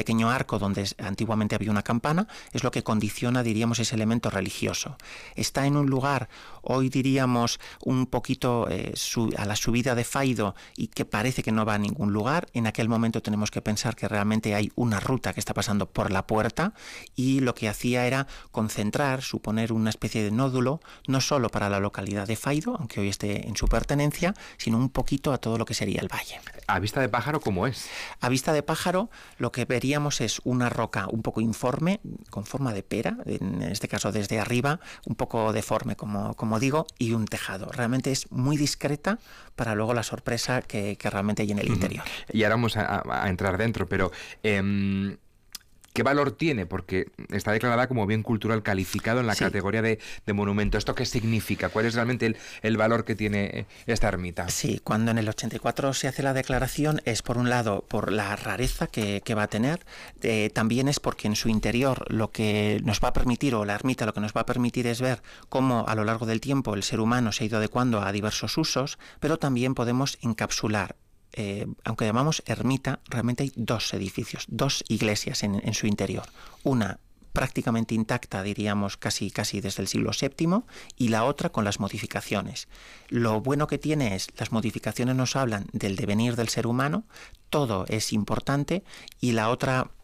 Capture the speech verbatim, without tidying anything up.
pequeño arco donde antiguamente había una campana, es lo que condiciona, diríamos, ese elemento religioso. Está en un lugar, hoy diríamos, un poquito eh, su, a la subida de Faido y que parece que no va a ningún lugar. En aquel momento tenemos que pensar que realmente hay una ruta que está pasando por la puerta, y lo que hacía era concentrar, suponer una especie de nódulo, no solo para la localidad de Faido, aunque hoy esté en su pertenencia, sino un poquito a todo lo que sería el valle. ¿A vista de pájaro cómo es? A vista de pájaro lo que veríamos es una roca un poco informe, con forma de pera, en este caso desde arriba, un poco deforme, como, como digo, y un tejado. Realmente es muy discreta para luego la sorpresa que, que realmente hay en el interior. Y ahora vamos a, a entrar dentro, pero Eh... ¿qué valor tiene? Porque está declarada como bien cultural calificado en la sí. categoría de, de monumento. ¿Esto qué significa? ¿Cuál es realmente el, el valor que tiene esta ermita? Sí, cuando en el ochenta y cuatro se hace la declaración es, por un lado, por la rareza que, que va a tener, eh, también es porque en su interior lo que nos va a permitir, o la ermita lo que nos va a permitir, es ver cómo a lo largo del tiempo el ser humano se ha ido adecuando a diversos usos, pero también podemos encapsular. Eh, aunque llamamos ermita, realmente hay dos edificios, dos iglesias en, en su interior. Una prácticamente intacta, diríamos casi, casi desde el siglo séptimo, y la otra con las modificaciones. Lo bueno que tiene es, las modificaciones nos hablan del devenir del ser humano, todo es importante, y la otra